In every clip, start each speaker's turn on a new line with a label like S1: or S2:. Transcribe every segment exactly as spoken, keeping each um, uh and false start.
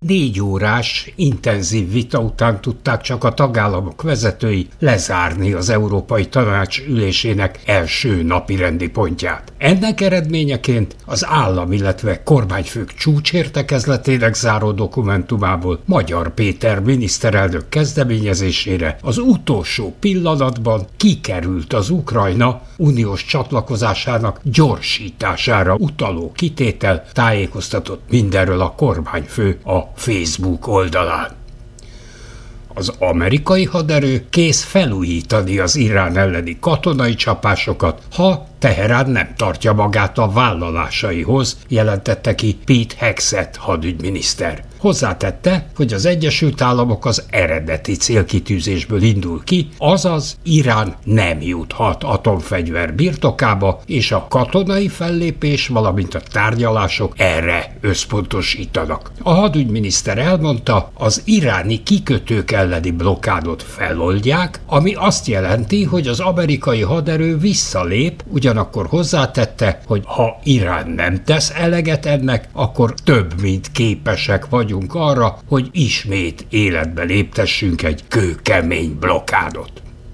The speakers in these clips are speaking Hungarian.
S1: Négy órás, intenzív vita után tudták csak a tagállamok vezetői lezárni az Európai Tanács ülésének első napirendi pontját. Ennek eredményeként az állam, illetve kormányfők csúcsértekezletének záró dokumentumából Magyar Péter miniszterelnök kezdeményezésére az utolsó pillanatban kikerült az Ukrajna uniós csatlakozásának gyorsítására utaló kitétel, tájékoztatott mindenről a kormányfő a Facebook oldalán. Az amerikai haderő kész felújítani az Irán elleni katonai csapásokat, ha Teherán nem tartja magát a vállalásaihoz, jelentette ki Pete Hegseth hadügyminiszter. Hozzátette, hogy az Egyesült Államok az eredeti célkitűzésből indul ki, azaz Irán nem juthat atomfegyver birtokába, és a katonai fellépés, valamint a tárgyalások erre összpontosítanak. A hadügyminiszter elmondta, az iráni kikötők elleni blokkádot feloldják, ami azt jelenti, hogy az amerikai haderő visszalép, ugyanakkor hozzátette, hogy ha Irán nem tesz eleget ennek, akkor több mint képesek vagyunk arra, hogy ismét életbe léptessünk egy kőkemény blokkádot.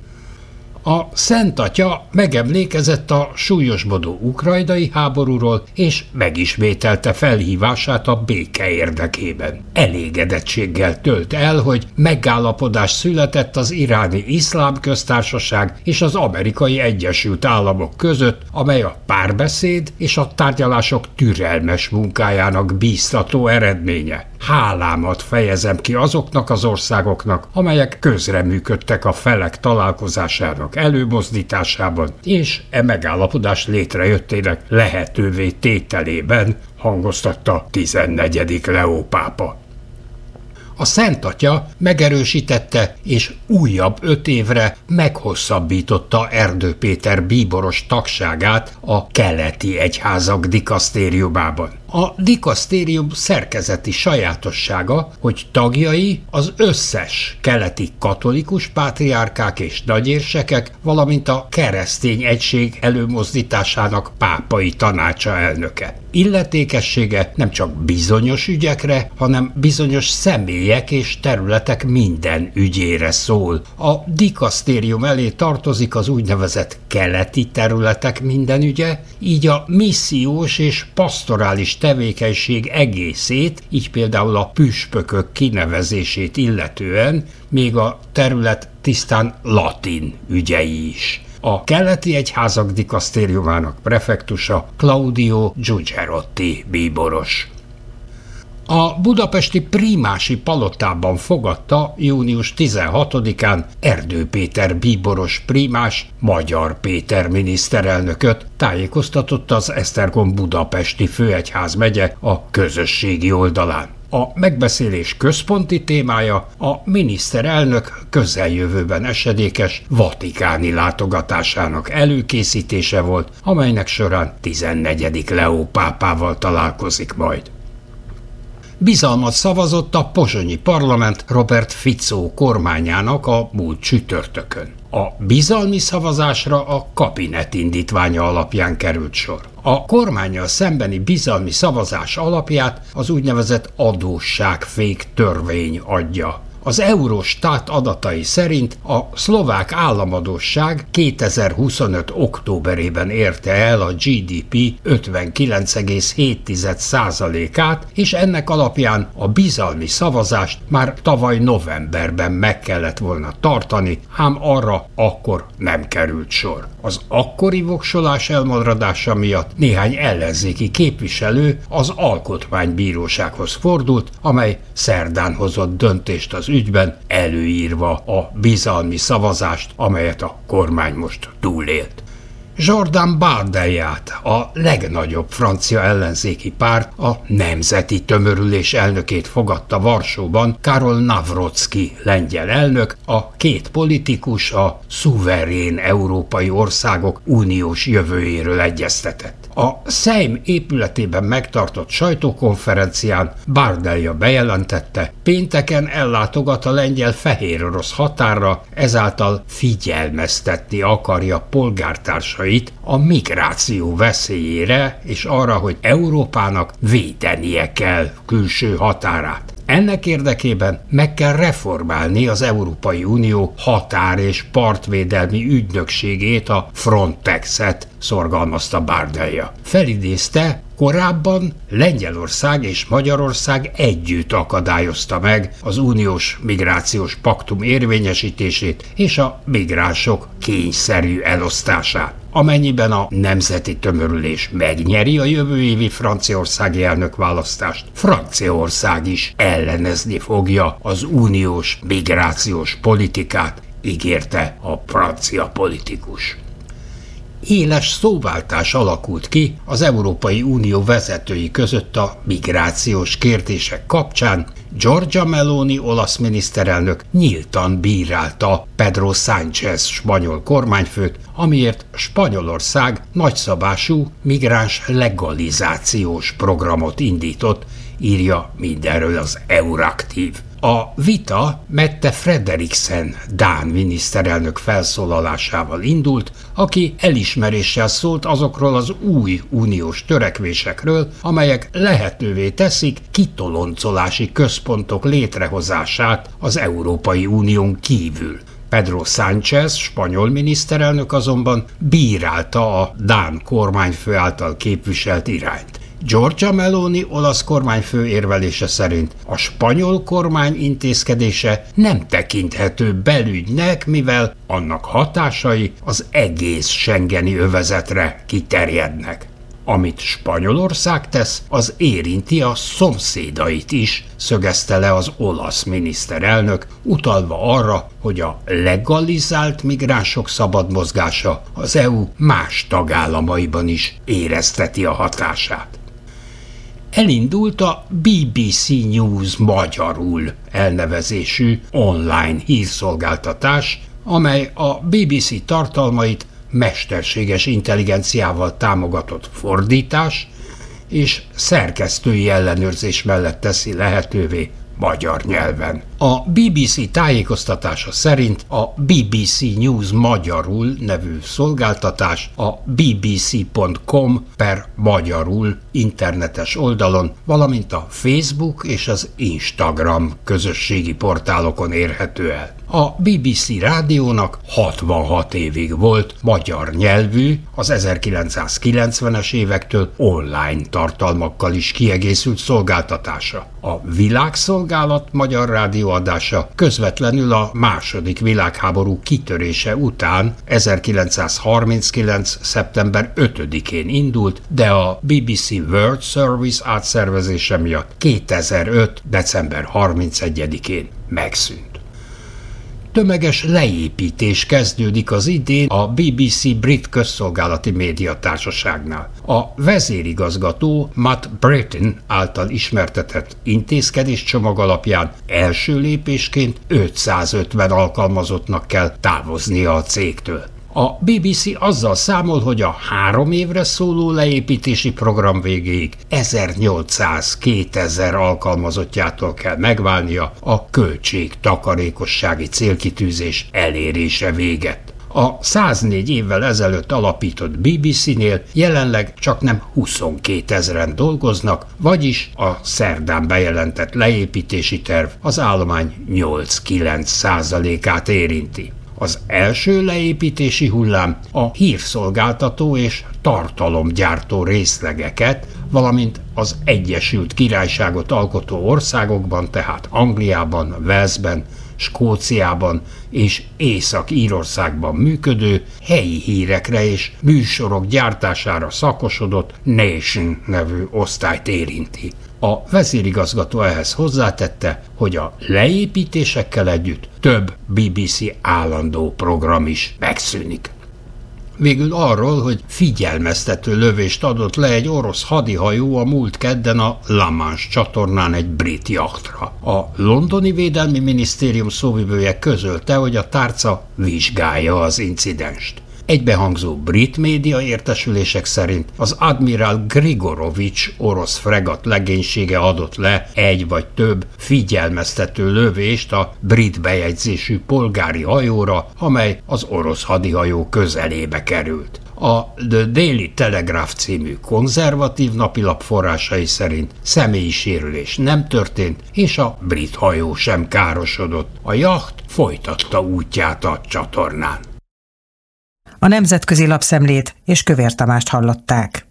S1: A Szent Atya megemlékezett a súlyosbodó ukrajnai háborúról, és megismételte felhívását a béke érdekében. Elégedettséggel tölt el, hogy megállapodás született az iráni iszlám köztársaság és az amerikai Egyesült Államok között, amely a párbeszéd és a tárgyalások türelmes munkájának bíztató eredménye. Hálámat fejezem ki azoknak az országoknak, amelyek közreműködtek a felek találkozásának előmozdításában, és e megállapodás létrejöttének lehetővé tételében, hangoztatta tizennegyedik Leó pápa. A Szent Atya megerősítette és újabb öt évre meghosszabbította Erdő Péter bíboros tagságát a keleti egyházak dikasztériumában. A dikasztérium szerkezeti sajátossága, hogy tagjai az összes keleti katolikus pátriárkák és nagyérsekek, valamint a keresztény egység előmozdításának pápai tanácsa elnöke. Illetékessége nem csak bizonyos ügyekre, hanem bizonyos személyek és területek minden ügyére szól. A dikasztérium elé tartozik az úgynevezett keleti területek minden ügye, így a missziós és pastorális tevékenység egészét, így például a püspökök kinevezését illetően, még a terület tisztán latin ügyei is. A keleti egyházak dikasztériumának prefektusa Claudio Giugerotti bíboros. A budapesti Prímási palotában fogadta június tizenhatodikán Erdő Péter bíboros prímás Magyar Péter miniszterelnököt, tájékoztatott az Esztergom budapesti főegyházmegye a közösségi oldalán. A megbeszélés központi témája a miniszterelnök közeljövőben esedékes vatikáni látogatásának előkészítése volt, amelynek során tizennegyedik Leó pápával találkozik majd. Bizalmat szavazott a pozsonyi parlament Robert Fico kormányának a múlt csütörtökön. A bizalmi szavazásra a kabinet indítványa alapján került sor. A kormánnyal szembeni bizalmi szavazás alapját az úgynevezett adósságfék törvény adja. Az Eurostat adatai szerint a szlovák államadósság kétezer-huszonöt októberében érte el a gé dé pé ötvenkilenc egész hét százalékát, és ennek alapján a bizalmi szavazást már tavaly novemberben meg kellett volna tartani, ám arra akkor nem került sor. Az akkori voksolás elmaradása miatt néhány ellenzéki képviselő az Alkotmánybírósághoz fordult, amely szerdán hozott döntést az ügyben, előírva a bizalmi szavazást, amelyet a kormány most túlélt. Jordan Bardellát, a legnagyobb francia ellenzéki párt, a Nemzeti Tömörülés elnökét fogadta Varsóban Karol Nawrocki lengyel elnök, a két politikus a szuverén európai országok uniós jövőjéről egyeztetett. A Szejm épületében megtartott sajtókonferencián Bardella bejelentette, pénteken ellátogat a lengyel fehérorosz határra, ezáltal figyelmeztetni akarja polgártársait a migráció veszélyére és arra, hogy Európának védenie kell külső határát. Ennek érdekében meg kell reformálni az Európai Unió határ- és partvédelmi ügynökségét, a Frontexet, szorgalmazta Bardella. Felidézte, korábban Lengyelország és Magyarország együtt akadályozta meg az uniós migrációs paktum érvényesítését és a migránsok kényszerű elosztását. Amennyiben a nemzeti tömörülés megnyeri a jövő évi franciaországi elnökválasztást, Franciaország is ellenezni fogja az uniós migrációs politikát, ígérte a francia politikus. Éles szóváltás alakult ki az Európai Unió vezetői között a migrációs kérdések kapcsán. Giorgia Meloni olasz miniszterelnök nyíltan bírálta Pedro Sánchez spanyol kormányfőt, amiért Spanyolország nagyszabású migráns legalizációs programot indított, írja mindenről az Euraktív. A vita Mette Frederiksen dán miniszterelnök felszólalásával indult, aki elismeréssel szólt azokról az új uniós törekvésekről, amelyek lehetővé teszik kitoloncolási központok létrehozását az Európai Unión kívül. Pedro Sánchez spanyol miniszterelnök azonban bírálta a dán kormányfő által képviselt irányt. Giorgia Meloni olasz kormányfő érvelése szerint a spanyol kormány intézkedése nem tekinthető belügynek, mivel annak hatásai az egész schengeni övezetre kiterjednek. Amit Spanyolország tesz, az érinti a szomszédait is, szögezte le az olasz miniszterelnök, utalva arra, hogy a legalizált migránsok szabad mozgása az é u más tagállamaiban is érezteti a hatását. Elindult a bé bé cé News magyarul elnevezésű online hírszolgáltatás, amely a bé bé cé tartalmait mesterséges intelligenciával támogatott fordítás és szerkesztői ellenőrzés mellett teszi lehetővé magyar nyelven. A bé bé cé tájékoztatása szerint a bé bé cé News magyarul nevű szolgáltatás a bbc pont com per magyarul internetes oldalon, valamint a Facebook és az Instagram közösségi portálokon érhető el. A bé bé cé rádiónak hatvanhat évig volt magyar nyelvű, az ezerkilencszázkilencvenes évektől online tartalmakkal is kiegészült szolgáltatása. A Világszolgálat magyar rádióadása közvetlenül a második világháború kitörése után ezerkilencszázharminckilenc. szeptember ötödikén indult, de a bé bé cé World Service átszervezése miatt kétezer-öt. december harmincegyedikén megszűnt. Tömeges leépítés kezdődik az idén a bé bé cé brit közszolgálati médiatársaságnál. A vezérigazgató Matt Britton által ismertetett intézkedéscsomag alapján első lépésként ötszázötven alkalmazottnak kell távoznia a cégtől. A bé bé cé azzal számol, hogy a három évre szóló leépítési program végéig ezernyolcszáz-kétezer alkalmazottjától kell megválnia a költségtakarékossági célkitűzés elérése véget. A száznégy évvel ezelőtt alapított bé bé cénél jelenleg csaknem huszonkétezren dolgoznak, vagyis a szerdán bejelentett leépítési terv az állomány nyolc-kilenc százalékát érinti. Az első leépítési hullám a hírszolgáltató és tartalomgyártó részlegeket, valamint az Egyesült Királyságot alkotó országokban, tehát Angliában, Walesben, Skóciában és Észak-Írországban működő helyi hírekre és műsorok gyártására szakosodott Nation nevű osztályt érinti. A vezérigazgató ehhez hozzátette, hogy a leépítésekkel együtt több bé bé cé állandó program is megszűnik. Végül arról, hogy figyelmeztető lövést adott le egy orosz hadihajó a múlt kedden a La Manche csatornán egy brit jachtra. A londoni védelmi minisztérium szóvivője közölte, hogy a tárca vizsgálja az incidenst. Egybehangzó brit média értesülések szerint az Admiral Grigorovics orosz fregat legénysége adott le egy vagy több figyelmeztető lövést a brit bejegyzésű polgári hajóra, amely az orosz hadihajó közelébe került. A The Daily Telegraph című konzervatív napilap forrásai szerint személyi sérülés nem történt, és a brit hajó sem károsodott. A jacht folytatta útját a csatornán.
S2: A Nemzetközi Lapszemlét és Kövér Tamást hallották.